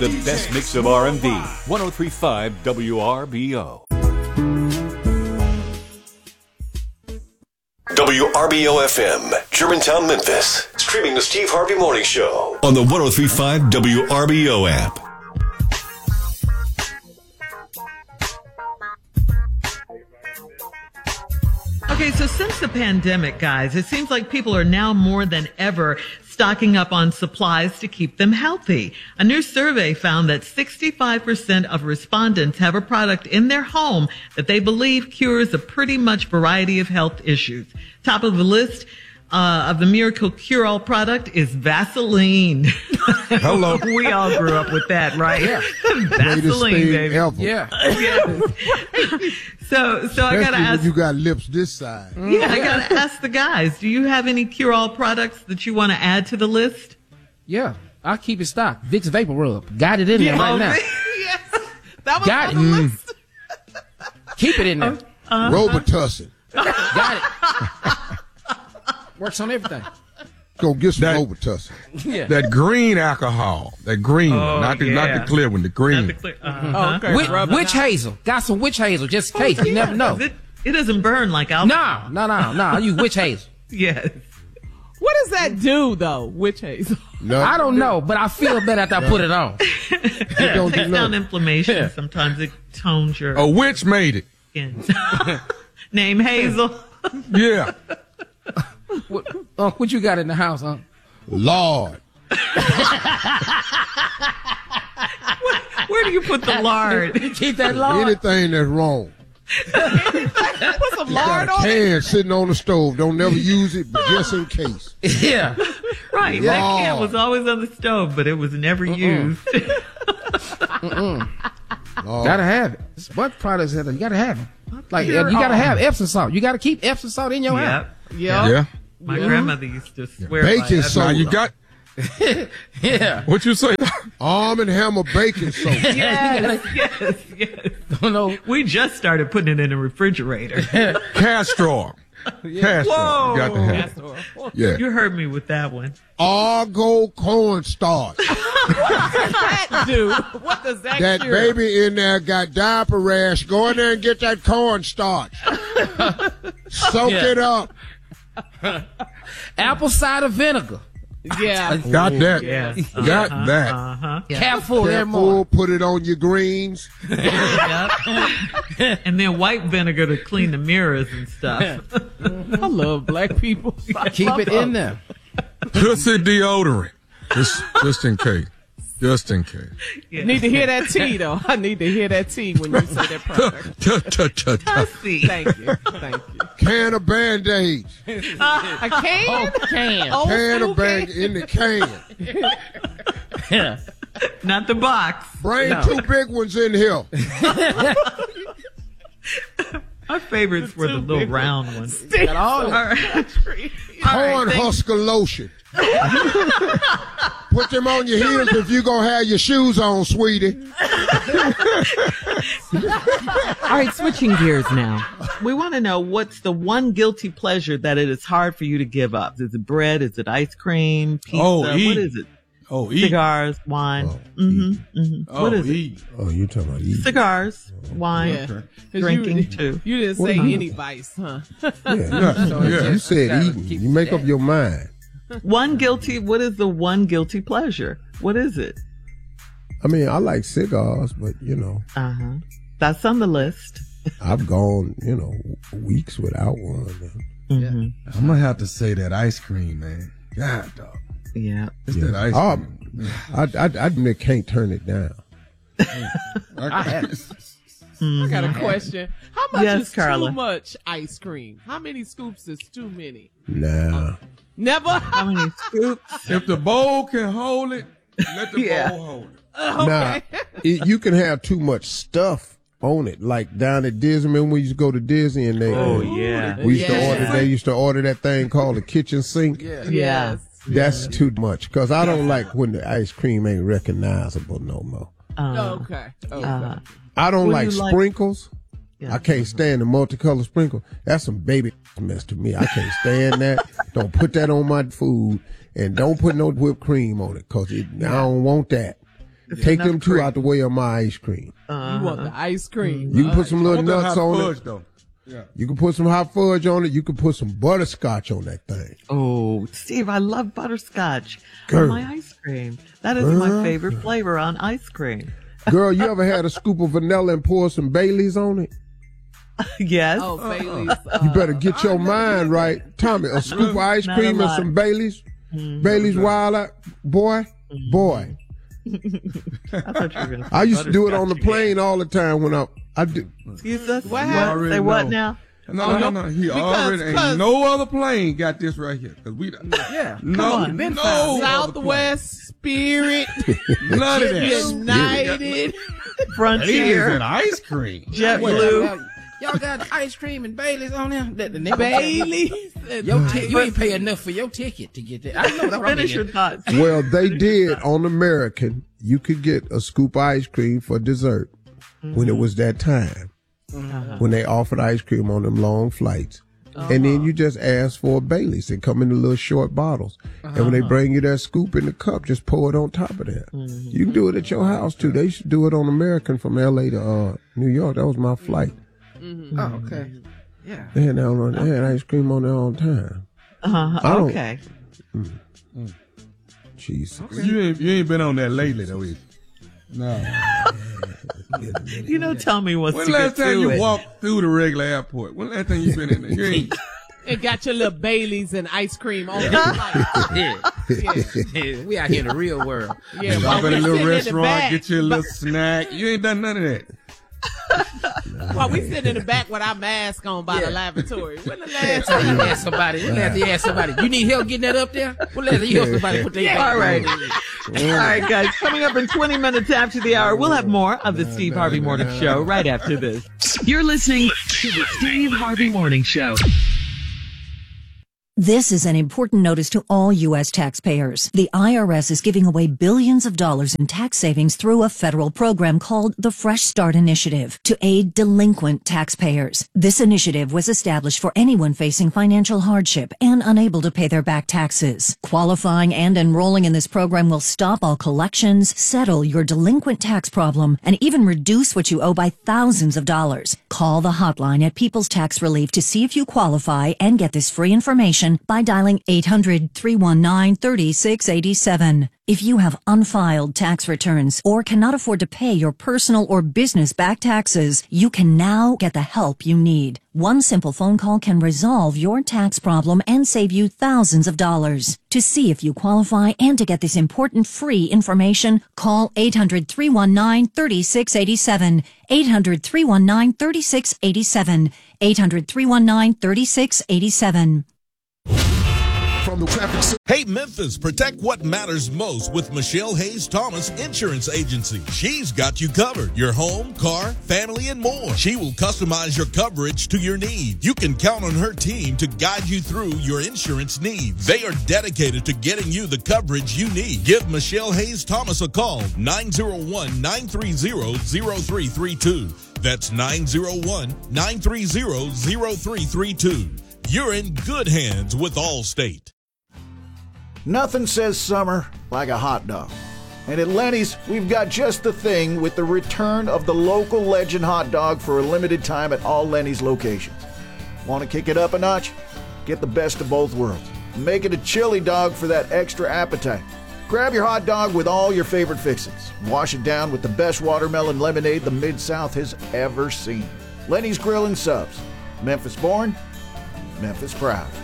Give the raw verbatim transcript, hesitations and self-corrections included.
The best mix of R and B. one oh three point five W R B O. W R B O F M, Germantown, Memphis. Streaming the Steve Harvey Morning Show on the one oh three point five W R B O app. Okay, so since the pandemic, guys, it seems like people are now more than ever stocking up on supplies to keep them healthy. A new survey found that sixty-five percent of respondents have a product in their home that they believe cures a pretty much variety of health issues. Top of the list uh, of the Miracle Cure-All product is Vaseline. Hello. We all grew up with that, right? Yeah. Vaseline, baby. Ever. Yeah. Yes. So, so I gotta Especially ask. when you got lips this side. Yeah, I gotta ask the guys. Do you have any cure-all products that you want to add to the list? Yeah. I'll keep it stocked. Vicks Vapor Rub. Got it in there right now. Yes, that was Got on it. the list. Keep it in there. Uh-huh. Robitussin. Got it. Works on everything. Go get some That- Robitussin. Yeah. That green alcohol, that green Oh, one, not the, yeah. not the clear one, the green. Not the clear- uh-huh. Oh, okay. Witch, Rub it witch out. hazel. Got some witch hazel just in case. You never know. It, it doesn't burn like alcohol. No, no, no, no. I use witch hazel. Yes. What does that do, though? Witch hazel. No, I don't know, but I feel better after I put it on. it don't It do takes down nothing. inflammation. Yeah. Sometimes it tones your A witch made it. skin. Name Hazel. Yeah. What, uh, what you got in the house, huh? Lord. Where do you put the lard? You keep that long. Anything that's wrong. Put some lard Got a on it. can sitting on the stove. Don't never use it, but just in case. Yeah. Right. That can Lord. was always on the stove, but it was never used. Lord. Gotta have it. It's what products that you gotta have them. Like you gotta have Epsom salt. You gotta keep Epsom salt in your house. Yep. Yeah. Yeah. My grandmother used to swear Baking by it. soda. Now you got, Yeah. what you say? Arm and Hammer baking soda. Yes, yes, yes. Don't know. We just started putting it in the refrigerator. Castor oil. Castor oil. You got to have it. Yeah. You heard me with that one. Argo cornstarch. That dude. What does that That cure? baby in there got diaper rash. Go in there and get that cornstarch. Soak Yeah. it up. Apple cider vinegar. Yeah. Got that. Yes. Got that. Uh-huh. Cap full every Careful, morning. put it on your greens. Yep. And then white vinegar to clean the mirrors and stuff. I love black people. Keep it in there. Pussy deodorant. Just, just in case. Just in case. Yes. Need to hear that tea, though. I need to hear that tea when you say that product. Tut, tut, tut, tut. Pussy. Thank you. Thank you. Can of Band-Aids. A can? Can. Old Can school of Band in the can. Yeah. Not the box. Bring No. two big ones in here. My favorites were the two little big round ones. Got all All that. right. Corn thank- husker lotion. Put them on your heels if you gonna have your shoes on, sweetie. All right, switching gears now. We want to know what's the one guilty pleasure that it is hard for you to give up. Is it bread? Is it ice cream? Pizza? Oh, what eat. is it? Oh, eat. Cigars, wine. Mm-hmm. Mm-hmm. Oh, what is it? eat. Oh, you talking about eating? Cigars, wine, Yeah. 'Cause drinking you, too. You didn't say any vice, huh? Yeah, Yeah. yeah. You said Gotta eating. keep You make that. up your mind. One guilty. What is the one guilty pleasure? What is it? I mean, I like cigars, but you know, Uh huh. That's on the list. I've gone, you know, weeks without one. Mm-hmm. I'm going to have to say that ice cream, man. God, dog. Yeah. It's that ice Oh, cream. I, I, I admit, can't turn it down. I had it. I got a question. How much Yes, is Carla. too much ice cream? How many scoops is too many? Nah. Never. How many scoops? If the bowl can hold it, let the Yeah. bowl hold it. Nah, it, you can have too much stuff on it. Like down at Disney, remember we used to go to Disney and they, Oh uh, yeah. we used to Yeah. order, they used to order that thing called a kitchen sink. Yeah. Yeah. That's too much. Cause I don't like when the ice cream ain't recognizable no more. Uh, Okay. Okay. uh, I don't What do like you like? sprinkles. yeah. I can't stand the multicolored sprinkle. That's some baby mess to me. I can't stand that. Don't put that on my food, and don't put no whipped cream on it, cause it, I don't want that. Take them two out the way of my ice cream. Uh-huh. You want the ice cream? You can put some little Want that nuts hot on fudge, it. though. Yeah. You can put some hot fudge on it. You can put some butterscotch on that thing. Oh, Steve, I love butterscotch Girl. on my ice cream. That is Girl. my favorite flavor on ice cream. Girl, you ever had a scoop of vanilla and pour some Baileys on it? Yes. Oh, Bailey's. You better get your mind right. Tommy, a scoop of ice Not cream a and lot. some Baileys. Mm-hmm. Baileys Wild Out. Boy, boy. I thought you were going to I used to do it on the plane all the time when I, I did. Excuse us? What What? happened? Say what know. now? No, no, no. He already ain't cause- no other plane got this right here. Cause we Yeah. no, on. Been no found. other Southwest, Spirit, none of that. United. Frontier, and ice cream. JetBlue. Y'all, y'all got ice cream and Baileys on there? That, that, Bailey's. Your t- you ain't pay enough for your ticket to get that. I know that. Finish your thoughts. Well, they did on American. You could get a scoop of ice cream for dessert when it was that time. Uh-huh. When they offered ice cream on them long flights. And then you just ask for a Baileys. They come in the little short bottles. And when they bring you that scoop in the cup, just pour it on top of that. You can do it at your house, too. They should do it on American from L A to uh, New York. That was my flight. Oh, okay. Yeah. They had, that on, they had ice cream on there all the time. Uh-huh. I don't- Okay. Jesus. You ain't you ain't been on that lately though, is you? No. You know, Tommy wants When to last get time to you it. walked through the regular airport? When last time you been in there? You ain't. And got your little Baileys and ice cream on the flight. Yeah. Yeah. We out here in the real world. Yeah, Stop while at a we little sitting in the restaurant, back, get you a little snack. You ain't done none of that. while we sitting in the back with our mask on by Yeah. the lavatory. When the last Last time you ask somebody, when last you ask somebody, you need help getting that up there? When last you help somebody put their All right. All right, guys. Coming up in twenty minutes after the hour, we'll have more of the Steve Harvey Morning Show right after this. You're listening to the Steve Harvey Morning Show. This is an important notice to all U S taxpayers. The I R S is giving away billions of dollars in tax savings through a federal program called the Fresh Start Initiative to aid delinquent taxpayers. This initiative was established for anyone facing financial hardship and unable to pay their back taxes. Qualifying and enrolling in this program will stop all collections, settle your delinquent tax problem, and even reduce what you owe by thousands of dollars. Call the hotline at People's Tax Relief to see if you qualify and get this free information by dialing eight hundred, three one nine, three six eight seven. If you have unfiled tax returns or cannot afford to pay your personal or business back taxes, you can now get the help you need. One simple phone call can resolve your tax problem and save you thousands of dollars. To see if you qualify and to get this important free information, call eight hundred, three one nine, three six eight seven. eight hundred, three one nine, three six eight seven. eight hundred, three one nine, three six eight seven. From the traffic. Hey, Memphis, protect what matters most with Michelle Hayes Thomas Insurance Agency. She's got you covered. Your home, car, family, and more. She will customize your coverage to your needs. You can count on her team to guide you through your insurance needs. They are dedicated to getting you the coverage you need. Give Michelle Hayes Thomas a call, nine oh one, nine three zero, zero three three two. That's nine oh one, nine three zero, zero three three two. You're in good hands with Allstate. Nothing says summer like a hot dog. And at Lenny's, we've got just the thing with the return of the local legend hot dog for a limited time at all Lenny's locations. Want to kick it up a notch? Get the best of both worlds. Make it a chili dog for that extra appetite. Grab your hot dog with all your favorite fixings. Wash it down with the best watermelon lemonade the Mid-South has ever seen. Lenny's Grill and Subs. Memphis born, Memphis proud.